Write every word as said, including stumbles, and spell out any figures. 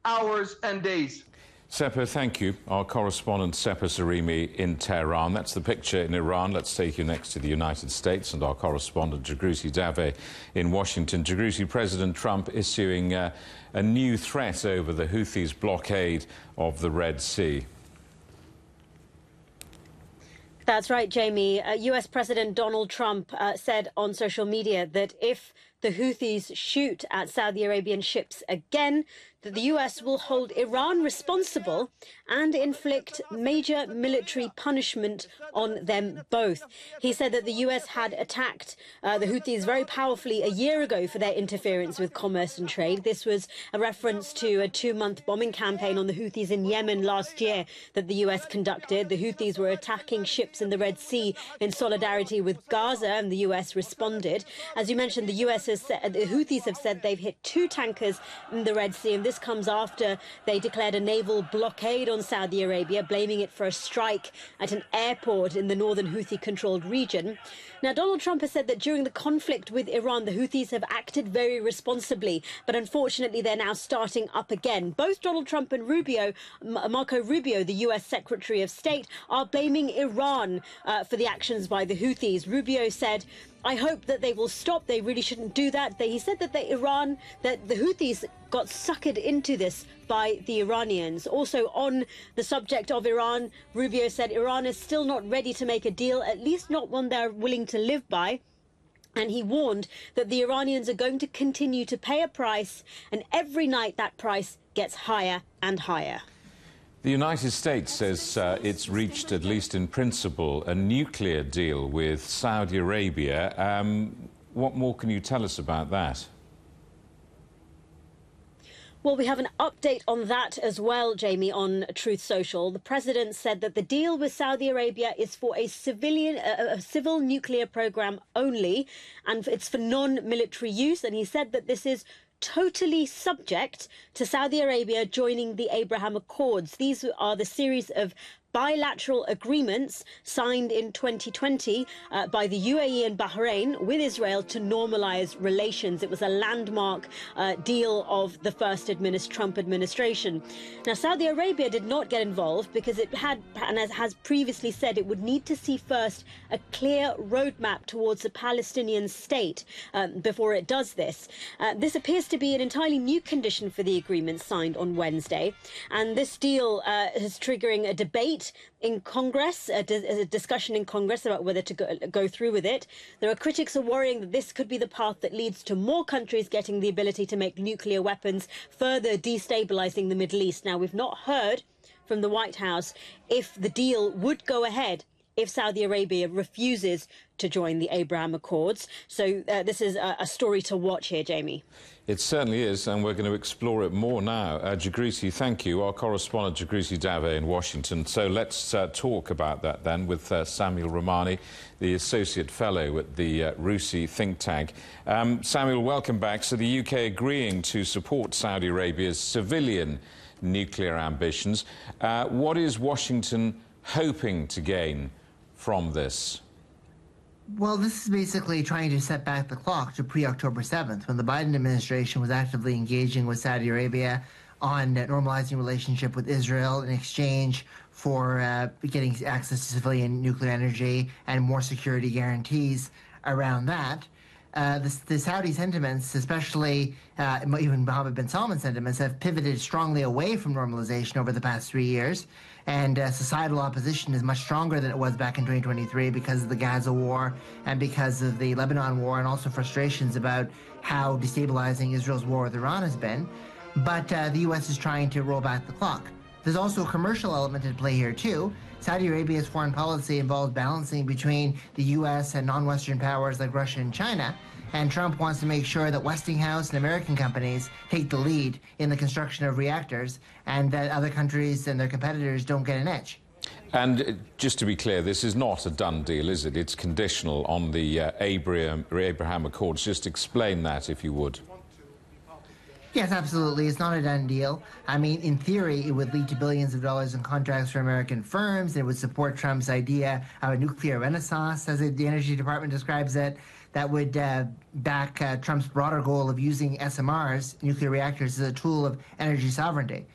hours and days. Seppo, thank you. Our correspondent Seppo Sarimi in Tehran. That's the picture in Iran. Let's take you next to the United States and our correspondent Jagruti Dave in Washington. Jagruti, President Trump issuing uh, a new threat over the Houthis' blockade of the Red Sea. That's right, Jamie. Uh, U S President Donald Trump uh, said on social media that if the Houthis shoot at Saudi Arabian ships again, that the U S will hold Iran responsible and inflict major military punishment on them both. He said that the U S had attacked uh, the Houthis very powerfully a year ago for their interference with commerce and trade. This was a reference to a two-month bombing campaign on the Houthis in Yemen last year that the U S conducted. The Houthis were attacking ships in the Red Sea in solidarity with Gaza, and the U S responded. As you mentioned, the U S has said, the Houthis have said they've hit two tankers in the Red Sea, and this comes after they declared a naval blockade on Saudi Arabia, blaming it for a strike at an airport in the northern Houthi-controlled region. Now, Donald Trump has said that during the conflict with Iran, the Houthis have acted very responsibly, but unfortunately they're now starting up again. Both Donald Trump and Rubio, Marco Rubio, the U S Secretary of State, are blaming Iran uh, for the actions by the Houthis. Rubio said, I hope that they will stop. They really shouldn't do that. They, he said that the Iran, that the Houthis got suckered into this by the Iranians. Also on the subject of Iran, Rubio said Iran is still not ready to make a deal, at least not one they're willing to live by. And he warned that the Iranians are going to continue to pay a price, and every night that price gets higher and higher. The United States says uh, it's reached, at least in principle, a nuclear deal with Saudi Arabia. Um, what more can you tell us about that? Well, we have an update on that as well, Jamie, on Truth Social. The president said that the deal with Saudi Arabia is for a civilian, a, a civil nuclear program only, and it's for non-military use. And he said that this is totally subject to Saudi Arabia joining the Abraham Accords. These are the series of bilateral agreements signed in twenty twenty uh, by the U A E and Bahrain with Israel to normalize relations. It was a landmark uh, deal of the first administ- Trump administration. Now, Saudi Arabia did not get involved because it had, and as has previously said, it would need to see first a clear roadmap towards a Palestinian state um, before it does this. Uh, this appears to be an entirely new condition for the agreement signed on Wednesday, and this deal uh, is triggering a debate in Congress, a, a discussion in Congress about whether to go, go through with it. There are critics who are worrying that this could be the path that leads to more countries getting the ability to make nuclear weapons, further destabilizing the Middle East. Now, we've not heard from the White House if the deal would go ahead if Saudi Arabia refuses to join the Abraham Accords. So uh, this is a, a story to watch here, Jamie. It certainly is, and we're going to explore it more now. Uh, Jagruti, thank you. Our correspondent Jagruti Dave in Washington. So let's uh, talk about that then with uh, Samuel Ramani, the Associate Fellow at the uh, RUSI think tank. Um, Samuel, welcome back. So the U K agreeing to support Saudi Arabia's civilian nuclear ambitions. Uh, what is Washington hoping to gain from this? Well, this is basically trying to set back the clock to pre-October seventh, when the Biden administration was actively engaging with Saudi Arabia on uh, normalizing relationship with Israel in exchange for uh, getting access to civilian nuclear energy and more security guarantees around that. Uh, the, the Saudi sentiments, especially uh, even Mohammed bin Salman sentiments, have pivoted strongly away from normalization over the past three years. And uh, societal opposition is much stronger than it was back in twenty twenty-three because of the Gaza war and because of the Lebanon war, and also frustrations about how destabilizing Israel's war with Iran has been. But uh, the U S is trying to roll back the clock. There's also a commercial element at play here, too. Saudi Arabia's foreign policy involves balancing between the U S and non-Western powers like Russia and China. And Trump wants to make sure that Westinghouse and American companies take the lead in the construction of reactors, and that other countries and their competitors don't get an edge. And just to be clear, this is not a done deal, is it? It's conditional on the uh, Abraham, Abraham Accords. Just explain that, if you would. Yes, absolutely. It's not a done deal. I mean, in theory, it would lead to billions of dollars in contracts for American firms. And it would support Trump's idea of a nuclear renaissance, as the Energy Department describes it. that would uh, back uh, Trump's broader goal of using S M Rs, nuclear reactors, as a tool of energy sovereignty.